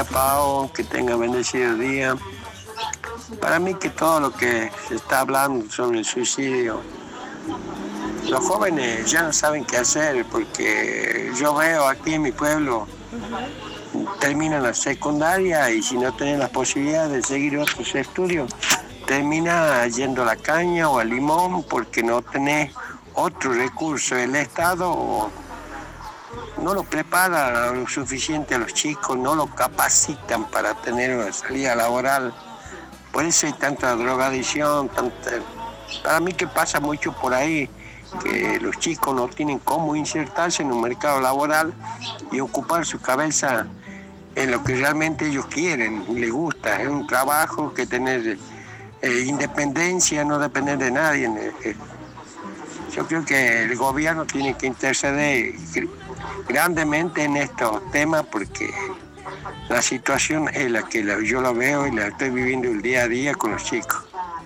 día, Pau, que tenga bendecido día. Para mí que todo lo que se está hablando sobre el suicidio, los jóvenes ya no saben qué hacer, porque yo veo aquí en mi pueblo, terminan la secundaria y si no tienen la posibilidad de seguir otros estudios, termina yendo a la caña o al limón porque no tenés otro recurso. El Estado no lo prepara lo suficiente a los chicos, no lo capacitan para tener una salida laboral. Por eso hay tanta drogadicción, para mí que pasa mucho por ahí, que los chicos no tienen cómo insertarse en un mercado laboral y ocupar su cabeza en lo que realmente ellos quieren y les gusta. Es un trabajo que tener independencia, no depender de nadie. Yo creo que el gobierno tiene que interceder grandemente en estos temas porque la situación es la que yo la veo y la estoy viviendo el día a día con los chicos.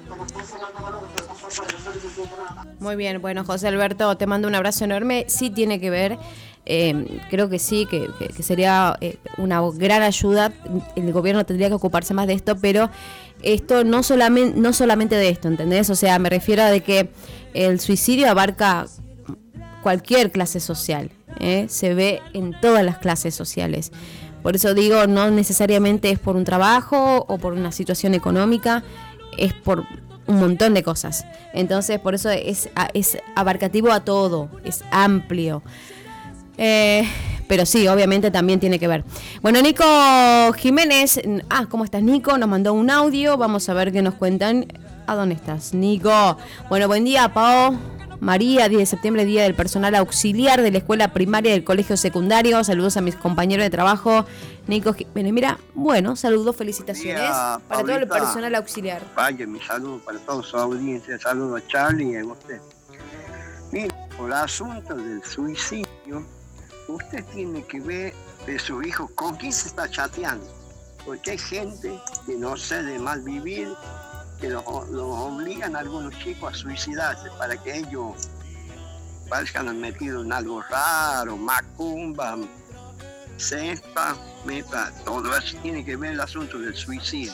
Muy bien, bueno, José Alberto, te mando un abrazo enorme. Sí tiene que ver, creo que sí, que sería una gran ayuda. El gobierno tendría que ocuparse más de esto, pero esto no solamente de esto, ¿entendés? O sea, me refiero a de que el suicidio abarca cualquier clase social, se ve en todas las clases sociales. Por eso digo, no necesariamente es por un trabajo o por una situación económica, es por un montón de cosas. Entonces, por eso es abarcativo a todo, es amplio. Pero sí, obviamente también tiene que ver. Bueno, Nico Jiménez, ¿cómo estás, Nico? Nos mandó un audio, vamos a ver qué nos cuentan. ¿A dónde estás, Nico? Bueno, buen día, Pao. María, 10 de septiembre, Día del Personal Auxiliar de la Escuela Primaria del Colegio Secundario. Saludos a mis compañeros de trabajo. Nico Jiménez, mira, bueno, saludos, felicitaciones día, para todo el personal auxiliar. Vaya, mi saludo para toda su audiencia, saludo a Charlie y a usted. Mira, por el asunto del suicidio, usted tiene que ver de su hijo con quién se está chateando, porque hay gente que no sé de mal vivir, que los obligan a algunos chicos a suicidarse para que ellos parezcan metidos en algo raro, macumba, cepa, meta, todo eso tiene que ver el asunto del suicidio.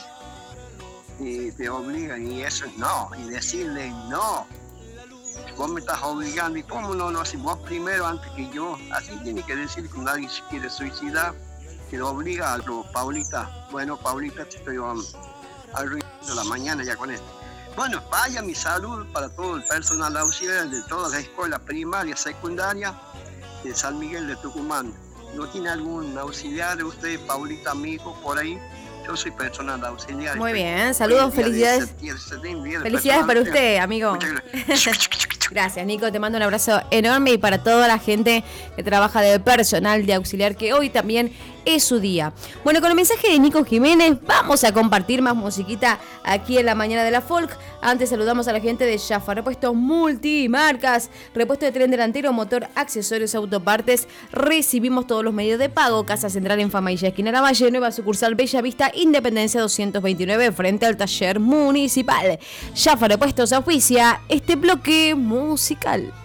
Y te obligan, y eso no, y decirle no, vos me estás obligando, y cómo no, si vos primero antes que yo, así tiene que decir cuando alguien se quiere suicidar, que lo obliga a algo. Paulita, bueno, Paulita, te estoy arruinando la mañana ya con esto. Bueno, vaya mi salud para todo el personal auxiliar de todas las escuelas primarias, secundarias de San Miguel de Tucumán. ¿No tiene algún auxiliar de usted, Paulita, amigo, por ahí? Yo soy personal auxiliar. Muy bien, saludos, felicidades. Felicidades para usted, amigo. Gracias, Nico, te mando un abrazo enorme y para toda la gente que trabaja de personal de auxiliar, que hoy también es su día. Bueno, con el mensaje de Nico Jiménez vamos a compartir más musiquita aquí en la mañana de la folk. Antes saludamos a la gente de Jaffa, repuestos multimarcas, repuesto de tren delantero, motor, accesorios, autopartes. Recibimos todos los medios de pago. Casa Central en Famailla, esquina Lavalle, nueva sucursal Bella Vista, Independencia 229, frente al taller municipal. Jaffa, repuestos, auspicia este bloque musical.